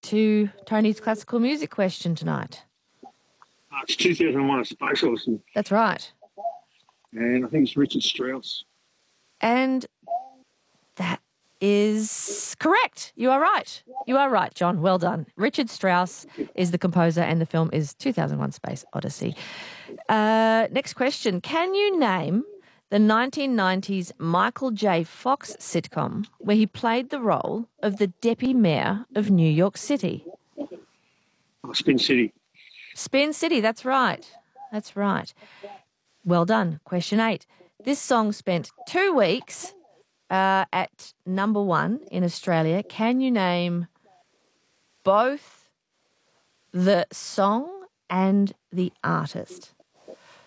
to Tony's classical music question tonight. It's 2001: A Space Odyssey. That's right. And I think it's Richard Strauss. And that is correct. You are right. You are right, John. Well done. Richard Strauss is the composer and the film is 2001: Space Odyssey. Next question. Can you name the 1990s Michael J. Fox sitcom where he played the role of the Deputy Mayor of New York City? Spin City. Spin City, that's right. That's right. Well done. Question 8. This song spent 2 weeks at number 1 in Australia. Can you name both the song and the artist?